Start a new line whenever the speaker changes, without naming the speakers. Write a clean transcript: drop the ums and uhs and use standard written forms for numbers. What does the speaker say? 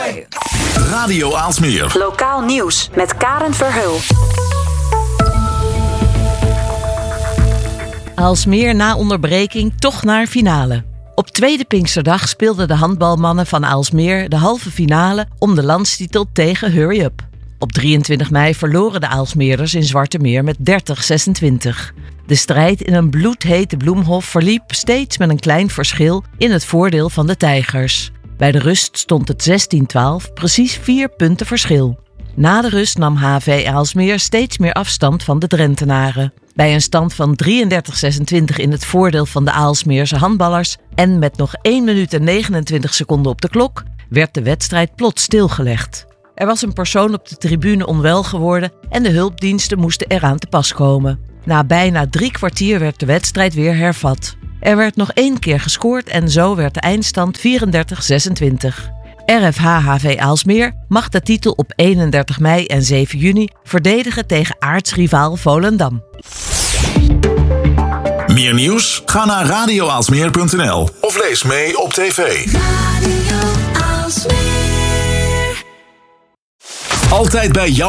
Radio Aalsmeer.
Lokaal nieuws met Karen Verheul.
Aalsmeer na onderbreking toch naar finale. Op tweede Pinksterdag speelden de handbalmannen van Aalsmeer de halve finale om de landstitel tegen Hurry Up. Op 23 mei verloren de Aalsmeerders in Zwartemeer met 30-26. De strijd in een bloedhete Bloemhof verliep steeds met een klein verschil in het voordeel van de Tijgers. Bij de rust stond het 16-12, precies 4 punten verschil. Na de rust nam HV Aalsmeer steeds meer afstand van de Drentenaren. Bij een stand van 33-26 in het voordeel van de Aalsmeerse handballers en met nog 1 minuut en 29 seconden op de klok, werd de wedstrijd plots stilgelegd. Er was een persoon op de tribune onwel geworden en de hulpdiensten moesten eraan te pas komen. Na bijna 3 kwartier werd de wedstrijd weer hervat. Er werd nog 1 keer gescoord en zo werd de eindstand 34-26. RFH HV Aalsmeer mag de titel op 31 mei en 7 juni verdedigen tegen aartsrivaal Volendam.
Meer nieuws? Ga naar radioaalsmeer.nl of lees mee op tv. Radio Aalsmeer. Altijd bij jou.